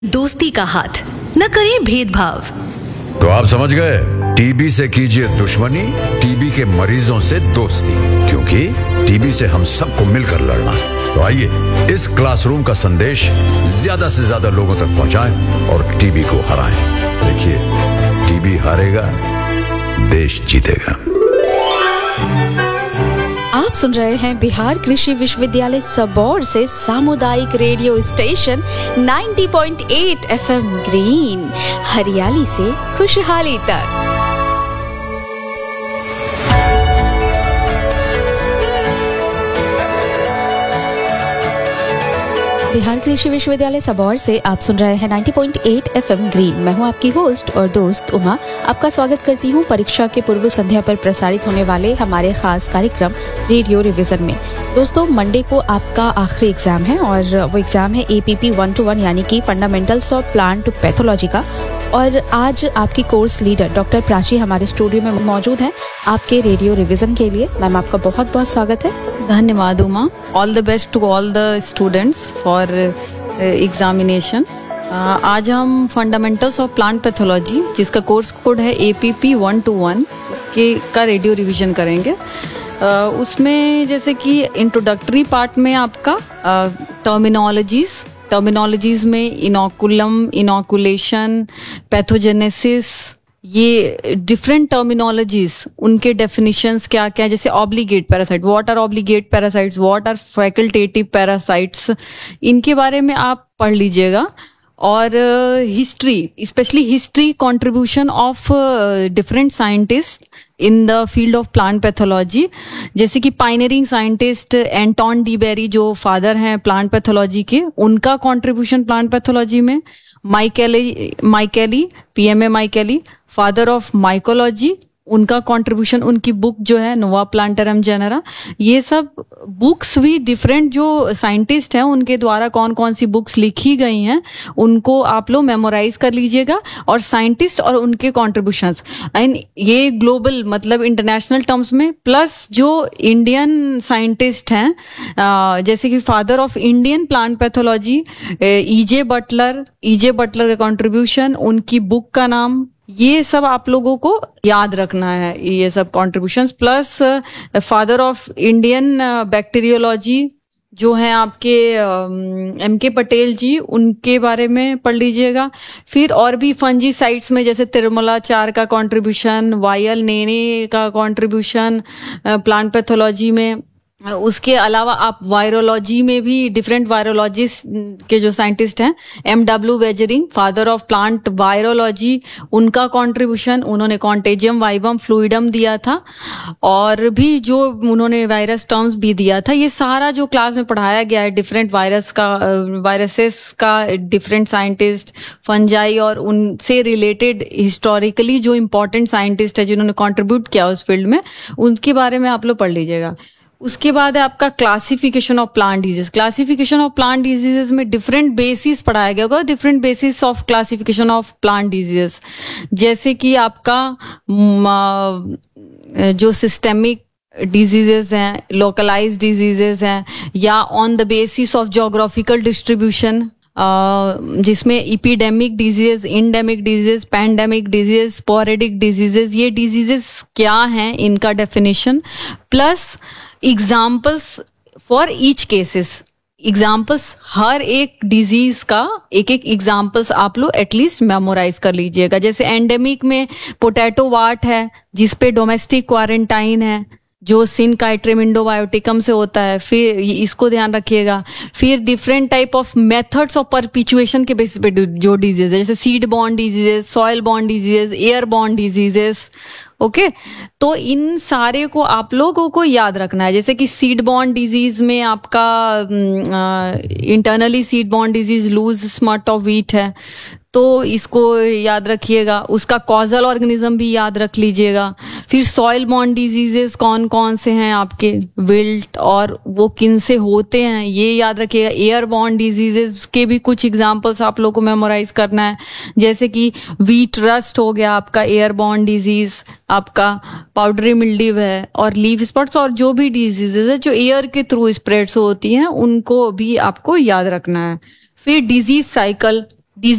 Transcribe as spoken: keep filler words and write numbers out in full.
दोस्ती का हाथ, न करें भेदभाव। तो आप समझ गए, टीबी से कीजिए दुश्मनी, टीबी के मरीजों से दोस्ती, क्योंकि टीबी से हम सबको मिलकर लड़ना है। तो आइए इस क्लासरूम का संदेश ज्यादा से ज्यादा लोगों तक पहुंचाएं और टीबी को हराएं। देखिए, टीबी हारेगा, देश जीतेगा। आप सुन रहे हैं बिहार कृषि विश्वविद्यालय सबौर से सामुदायिक रेडियो स्टेशन नब्बे पॉइंट आठ एफएम ग्रीन, हरियाली से खुशहाली तक। बिहार कृषि विश्वविद्यालय सबौर से आप सुन रहे हैं नब्बे पॉइंट आठ एफएम ग्रीन। मैं हूं आपकी होस्ट और दोस्त उमा। आपका स्वागत करती हूं परीक्षा के पूर्व संध्या पर प्रसारित होने वाले हमारे खास कार्यक्रम रेडियो रिवीजन में। दोस्तों, मंडे को आपका आखिरी एग्जाम है और वो एग्जाम है एपीपी वन टू वन यानी कि फंडामेंटल्स ऑफ प्लांट पैथोलॉजी का। और आज आपकी कोर्स लीडर डॉक्टर प्राची हमारे स्टूडियो में मौजूद हैं आपके रेडियो रिवीजन के लिए। मैम, आपका बहुत बहुत स्वागत है। धन्यवाद Uma. All the best to all the students for examination. आज हम फंडामेंटल्स ऑफ प्लांट पैथोलॉजी, जिसका कोर्स कोड है एपीपी वन टू वन, उसके का रेडियो रिवीजन करेंगे। uh, उसमें जैसे कि इंट्रोडक्टरी पार्ट में आपका टर्मिनोलॉजीज uh, टर्मिनोलॉजीज में इनोकुलम, इनोकुलेशन, पैथोजेनेसिस, ये डिफरेंट टर्मिनोलॉजीज, उनके डेफिनेशंस क्या क्या, जैसे obligate parasite, what are obligate parasites, what are facultative parasites, इनके बारे में आप पढ़ लीजिएगा। और history, specially history contribution of different scientist in the field of plant pathology, जैसे कि pioneering scientist Anton de Bary जो फादर हैं प्लांट पैथोलॉजी के, उनका कंट्रीब्यूशन प्लांट पैथोलॉजी में। माइकेली माइकेली पीएमए माइकेली, फादर ऑफ माइकोलॉजी, उनका कंट्रीब्यूशन, उनकी बुक जो है नोवा प्लांटरम जेनेरा। ये सब बुक्स भी डिफरेंट जो साइंटिस्ट हैं उनके द्वारा कौन कौन सी बुक्स लिखी गई हैं उनको आप लोग मेमोराइज कर लीजिएगा, और साइंटिस्ट और उनके कॉन्ट्रीब्यूशंस, एंड ये ग्लोबल मतलब इंटरनेशनल टर्म्स में, प्लस जो इंडियन साइंटिस्ट हैं जैसे कि father of Indian plant pathology E J Butler, E J Butler का कॉन्ट्रीब्यूशन, उनकी बुक का नाम, ये सब आप लोगों को याद रखना है। ये सब contributions, plus father of Indian bacteriology जो हैं आपके एम के पटेल जी, उनके बारे में पढ़ लीजिएगा। फिर और भी फंजी साइट्स में जैसे तिरुमलाचार का कंट्रीब्यूशन, वायल नेने का कंट्रीब्यूशन प्लांट पैथोलॉजी में। उसके अलावा आप वायरोलॉजी में भी डिफरेंट वायरोलॉजिस्ट के जो साइंटिस्ट हैं, M W wagering, father of plant virology, उनका कंट्रीब्यूशन, उन्होंने कॉन्टेजियम वाइवम फ्लूइडम दिया था, और भी जो उन्होंने वायरस टर्म्स भी दिया था। ये सारा जो क्लास में पढ़ाया गया है डिफरेंट वायरस का, वायरसेस का, डिफरेंट साइंटिस्ट, फंजाई और उनसे रिलेटेड हिस्टोरिकली जो इम्पोर्टेंट साइंटिस्ट है जिन्होंने कॉन्ट्रीब्यूट किया उस फील्ड में, उनके बारे में आप लोग पढ़ लीजिएगा। उसके बाद है आपका classification of plant disease. Classification of plant diseases में डिफरेंट बेसिस पढ़ाया गया होगा, different basis of classification of plant diseases, जैसे कि आपका जो सिस्टेमिक डिजीजेस हैं, लोकलाइज्ड डिजीजेस हैं, या on the basis of geographical distribution, Uh, जिसमें epidemic disease, endemic disease, pandemic disease, sporadic diseases, ये डिजीजेस क्या हैं, इनका definition, plus examples for each cases. Examples हर एक डिजीज का एक एक एग्जाम्पल्स आप लोग एटलीस्ट मेमोराइज कर लीजिएगा। जैसे एंडेमिक में पोटैटो वाट है, जिसपे डोमेस्टिक क्वारंटाइन है, जो सिनकाइट्रियम इंडोबायोटिकम से होता है, फिर इसको ध्यान रखिएगा। फिर different type of methods of परपिचुएशन के बेसिस पे जो डिजीज है, जैसे seed borne diseases, soil borne diseases, air borne diseases. Okay okay? तो इन सारे को आप लोगों को याद रखना है। जैसे कि सीड बॉर्न डिजीज में आपका internally seed borne disease loose smut of wheat है, तो इसको याद रखिएगा। उसका कॉजल ऑर्गेनिज्म भी याद रख लीजिएगा। फिर सॉइल बॉर्न डिजीजेस कौन कौन से हैं आपके, विल्ट, और वो किन से होते हैं ये याद रखिएगा। एयर बॉर्न डिजीजेस के भी कुछ एग्जांपल्स आप लोगों को मेमोराइज करना है, जैसे कि व्हीट रस्ट हो गया आपका एयर बॉर्न डिजीज, आपका पाउडरी मिल्ड्यू है, और लीफ स्पॉट्स, और जो भी डिजीजेस है जो एयर के थ्रू स्प्रेड्स होती हैं उनको भी आपको याद रखना है। फिर डिजीज साइकिल,